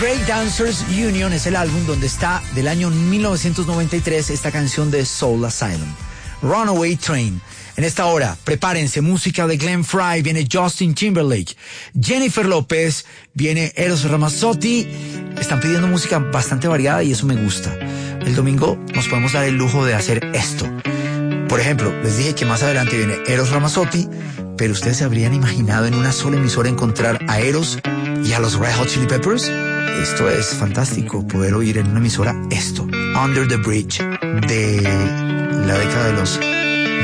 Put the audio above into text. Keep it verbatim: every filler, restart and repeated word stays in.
Break Dancers Union es el álbum donde está del año mil novecientos noventa y tres esta canción de Soul Asylum, Runaway Train. En esta hora, prepárense, música de Glenn Frey, viene Justin Timberlake, Jennifer López, viene Eros Ramazzotti. Están pidiendo música bastante variada y eso me gusta. El domingo nos podemos dar el lujo de hacer esto. Por ejemplo, les dije que más adelante viene Eros Ramazzotti, pero ustedes se habrían imaginado en una sola emisora encontrar a Eros y a los Red Hot Chili Peppers. Esto es fantástico, poder oír en una emisora esto, Under the Bridge, de la década de los